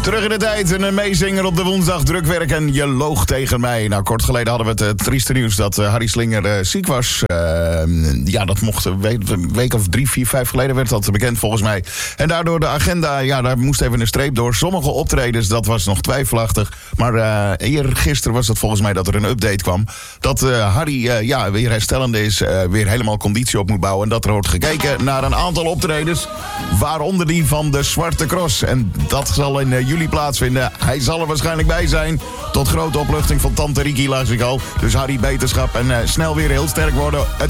Terug in de tijd, een meezinger op de woensdag, drukwerk en je loog tegen mij. Nou, kort geleden hadden we het trieste nieuws dat Harry Slinger ziek was. Dat mocht een week of 3, 4, 5 geleden werd dat bekend volgens mij. En daardoor de agenda, daar moest even een streep door. Sommige optredens, dat was nog twijfelachtig. Maar gisteren was het volgens mij dat er een update kwam. Dat Harry weer herstellende is, weer helemaal conditie op moet bouwen. En dat er wordt gekeken naar een aantal optredens, waaronder die van de Zwarte Cross. En dat zal in juli plaatsvinden. Hij zal er waarschijnlijk bij zijn. Tot grote opluchting van tante Riki, las ik al. Dus Harry, beterschap en snel weer heel sterk worden. Het